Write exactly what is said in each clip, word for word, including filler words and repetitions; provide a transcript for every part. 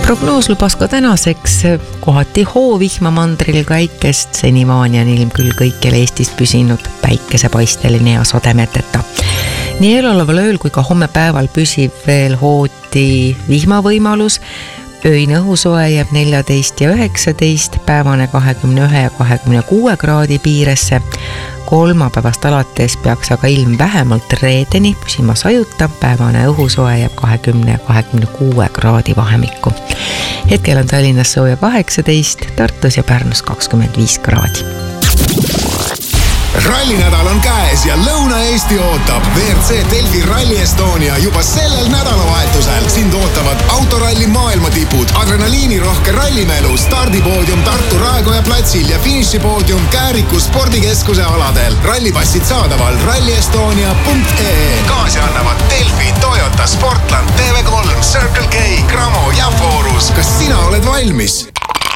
Prognoos lubas ka tänaseks kohati hoovihma mandril käikest, senimaani on ilm küll kõikjal Eestis püsinud päikesepaisteline ja sademeteta. Nii eeloleval ööl kui ka homme päeval püsib veel hooti vihmavõimalus. Öine õhusoe jääb neljateist ja üheksateist, päevane kahekümne ühe ja kahekümne kuue kraadi piiresse. Kolmapäevast alates peaks aga ilm vähemalt reedeni püsima sajuta, päevane õhusoe jääb kahekümne ja kahekümne kuue kraadi vahemikku. Hetkel on Tallinnas sooja kaheksateist, Tartus ja Pärnus kakskümmend viis kraadi. Rallinädal on käes ja Lõuna-Eesti ootab. V R C Delfi Rally Estonia juba sellel nädalavahetusel. Sind ootavad autoralli maailmatipud, adrenaliinirohke rallimelu, stardipoodium Tartu Raekoja platsil ja finišipoodium Kääriku spordikeskuse aladel. Rallipassid saadaval ralli estonia punkt e e. Kaasi annavad Delfi, Toyota, Sportland, T V kolm, Circle K, Gramo ja Forus. Kas sina oled valmis?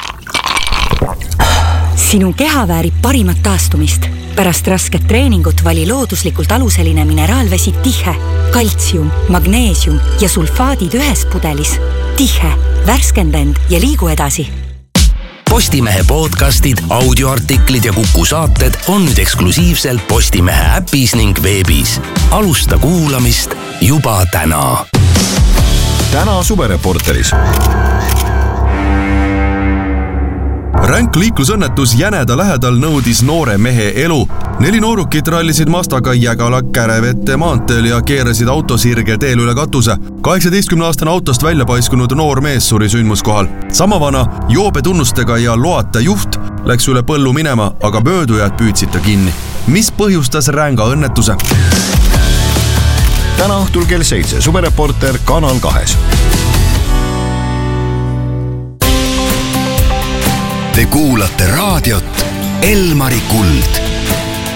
Sinu keha väärib parimat taastumist. Pärast rasket treeningut vali looduslikult aluseline mineraalvesi Tihe, kaltsium, magneesium ja sulfaadid ühes pudelis. Tihe, värskenda end ja liigu edasi. Postimehe podcastid, audioartiklid ja Kuku saated on nüüd eksklusiivselt Postimehe äpis ning veebis. Alusta kuulamist juba täna. Täna Suvereporteris. Ränk liiklusõnnetus Jäneda lähedal nõudis noore mehe elu. Neli noorukit rallisid Mastaga Jägala Kärevette maanteel ja keerasid autosirge teel üle katuse. kaheksateistkümne aastane autost välja paiskunud noor mees suri sündmuskohal. Sama vana joobe tunnustega ja loata juht läks üle põllu minema, aga möödujad püüdsid ta kinni. Mis põhjustas ränga õnnetuse? Täna õhtul kell seitse Suvereporter Kanal kahes. Te kuulate raadiot Elmari Kuld.